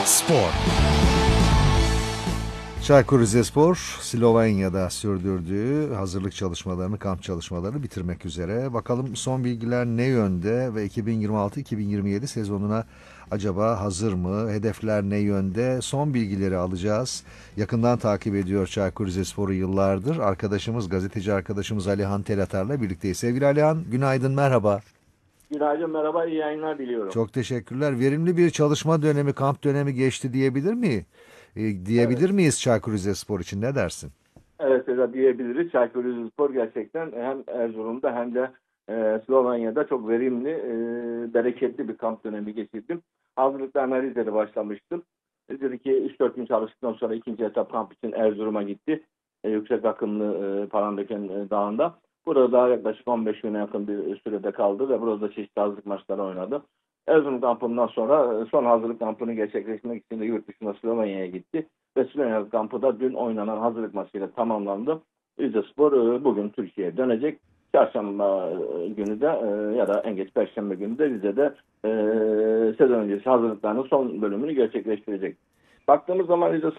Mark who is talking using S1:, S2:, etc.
S1: Spor. Çaykur Rizespor, Slovenya'da sürdürdüğü hazırlık çalışmalarını, kamp çalışmalarını bitirmek üzere. Bakalım son bilgiler ne yönde ve 2026-2027 sezonuna acaba hazır mı? Hedefler ne yönde? Son bilgileri alacağız. Yakından takip ediyor Çaykur Rizespor'u yıllardır. Arkadaşımız, gazeteci arkadaşımız Alihan Telatar'la birlikteyiz. Sevgili Alihan, günaydın, merhaba.
S2: Günaydın, merhaba, iyi yayınlar diliyorum.
S1: Çok teşekkürler. Verimli bir çalışma dönemi, kamp dönemi geçti diyebilir mi?
S2: Evet,
S1: Diyebilir miyiz Çaykur Rizespor için? Ne dersin?
S2: evet Sedat diyebiliriz. Çaykur Rizespor gerçekten hem Erzurum'da hem de Slovenya'da çok verimli, bereketli bir kamp dönemi geçirdim. Hazırlıklarına Rize'de başlamıştım. Rize'deki 3-4 gün çalıştıktan sonra ikinci etap kamp için Erzurum'a gitti. Yüksek akımlı Palandöken Dağı'nda. Burada yaklaşık 15 güne yakın bir sürede kaldı ve burada çeşitli hazırlık maçları oynadı. Erzurum kampından sonra son hazırlık kampını gerçekleştirmek için de yurt dışına Slovenya'ya gitti. Ve Slovenya kampı da dün oynanan hazırlık maçıyla tamamlandı. Rizespor bugün Türkiye'ye dönecek. Çarşamba günü de ya da en geç Perşembe günü de Rize'de sezon öncesi hazırlıklarının son bölümünü gerçekleştirecek. Baktığımız zaman Rizespor